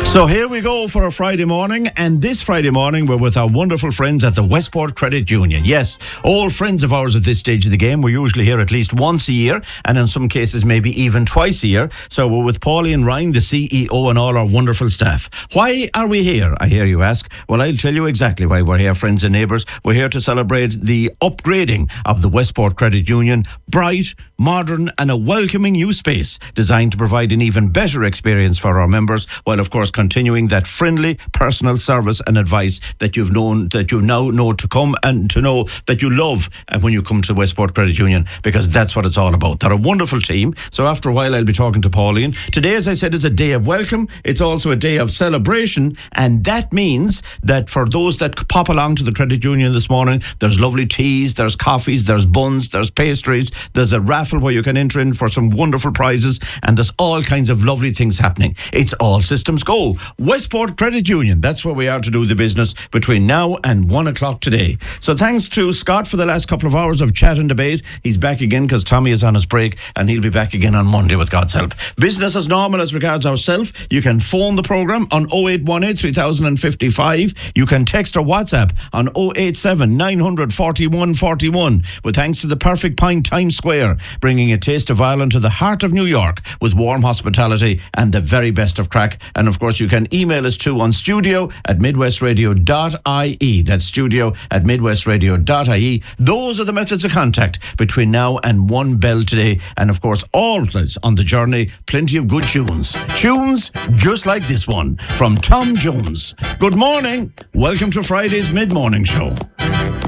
So here we go for a Friday morning, and this Friday morning we're with our wonderful friends at the Westport Credit Union. Yes, old friends of ours at this stage of the game. We're usually here at least once a year, and in some cases maybe even twice a year. So we're with Pauline Ryan, the CEO, and all our wonderful staff. Why are we here, I hear you ask? Well, I'll tell you exactly why we're here, friends and neighbours. We're here to celebrate the upgrading of the Westport Credit Union. Bright, modern and a welcoming new space designed to provide an even better experience for our members, while of course continuing that friendly personal service and advice that you now know to come and to know that you love when you come to Westport Credit Union, because that's what it's all about. They're a wonderful team. So after a while I'll be talking to Pauline. Today, as I said, is a day of welcome. It's also a day of celebration, and that means that for those that pop along to the credit union this morning, there's lovely teas, there's coffees, there's buns, there's pastries, there's a raffle where you can enter in for some wonderful prizes, and there's all kinds of lovely things happening. It's all systems go. Westport Credit Union, that's where we are to do the business between now and 1 o'clock today. So thanks to Scott for the last couple of hours of chat and debate. He's back again because Tommy is on his break, and he'll be back again on Monday with God's help. Business as normal as regards ourselves. You can phone the programme on 0818 3055. You can text or WhatsApp on 087 941 41. With thanks to the Perfect Pint Times Square, bringing a taste of Ireland to the heart of New York with warm hospitality and the very best of crack. And of course you can email us too on studio@midwestradio.ie. That's studio@midwestradio.ie. Those are the methods of contact between now and 1 bell today. And of course, always on the journey, plenty of good tunes. Tunes just like this one from Tom Jones. Good morning. Welcome to Friday's Mid-Morning Show.